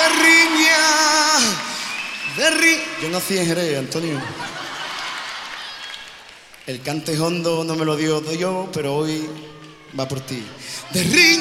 Yo nací en Jerez, Antonio. El cante hondo no me lo dio yo, pero hoy va por ti. De riña.